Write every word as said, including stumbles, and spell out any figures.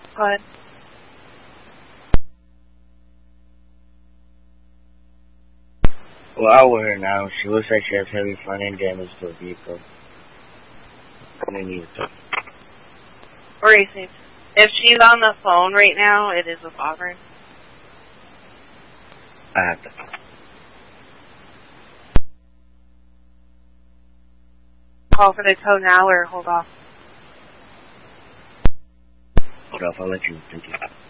Go ahead. Well, I'll with her now. She looks like she has heavy front-end damage to her vehicle. I'm gonna need to. Racing. If she's on the phone right now, it is with Auburn. I have to. Call for the tow now or hold off? Hold off, I'll let you. Thank you.